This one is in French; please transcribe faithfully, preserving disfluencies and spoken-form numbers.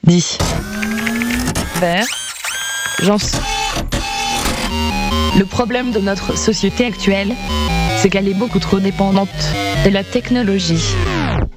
dix. Vert. J'en s- Le problème de notre société actuelle, c'est qu'elle est beaucoup trop dépendante de la technologie.